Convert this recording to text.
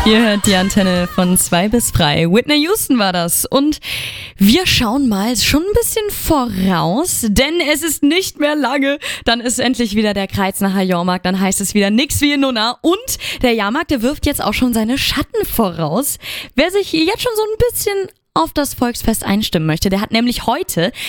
Ihr hört die Antenne von 2 bis frei. Whitney Houston war das. Und wir schauen mal schon ein bisschen voraus, denn es ist nicht mehr lange. Dann ist endlich wieder der Kreuznacher Jahrmarkt. Dann heißt es wieder nix wie in Nunna. Und der Jahrmarkt, der wirft jetzt auch schon seine Schatten voraus. Wer sich jetzt schon so ein bisschen auf das Volksfest einstimmen möchte, der hat nämlich heute